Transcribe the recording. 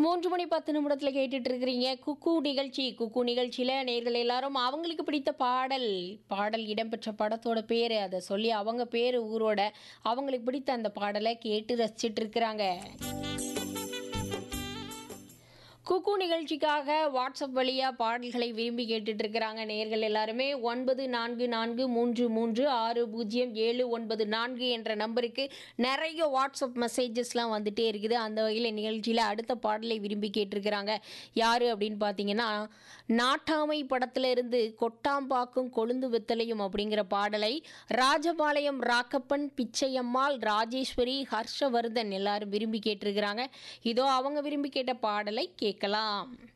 3 மணி 10 நிமிடத்துல கேட்டுட்டு இருக்கிறீங்க குக்கு நிகழ்ச்சி. குக்கு நிகழ்ச்சியில நேயர்கள் எல்லாரும் அவங்களுக்கு பிடித்த பாடல் இடம்பெற்ற படத்தோட பேரு, அதை சொல்லி அவங்க பேரு ஊரோட அவங்களுக்கு பிடித்த அந்த பாடலை கேட்டு ரசிச்சிட்டு இருக்கிறாங்க. குக்கு நிகழ்ச்சிக்காக வாட்ஸ்அப் வழியாக பாடல்களை விரும்பி கேட்டுட்டு இருக்கிறாங்க நேயர்கள் எல்லாருமே. 9443360794 என்ற நம்பருக்கு நிறைய வாட்ஸ்அப் மெசேஜஸ்லாம் வந்துட்டே இருக்குது. அந்த வகையில் நிகழ்ச்சியில் அடுத்த பாடலை விரும்பி கேட்டிருக்கிறாங்க. யார் அப்படின்னு பார்த்தீங்கன்னா, நாட்டாமை படத்தில் இருந்து கொட்டாம்பாக்கும் கொழுந்து வெத்தலையும் அப்படிங்கிற பாடலை ராஜபாளையம் ராக்கப்பன், பிச்சையம்மாள், ராஜேஸ்வரி, ஹர்ஷவர்தன் எல்லாரும் விரும்பி கேட்டிருக்கிறாங்க. இதோ அவங்க விரும்பி கேட்ட பாடலை கேட்கலாம்.